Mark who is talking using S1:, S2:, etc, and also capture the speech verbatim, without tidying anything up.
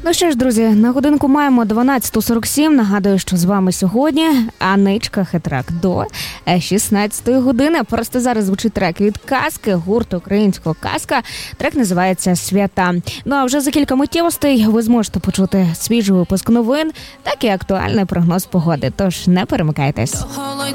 S1: Ну що ж, друзі, на годинку маємо дванадцята сорок сім. Нагадую, що з вами сьогодні Аничка Хитрак до шістнадцятої години. Просто зараз звучить трек від Казки, гурту українського Казка. Трек називається «Свята». Ну а вже за кілька миттєвостей ви зможете почути свіжий випуск новин, так і актуальний прогноз погоди. Тож не перемикайтесь.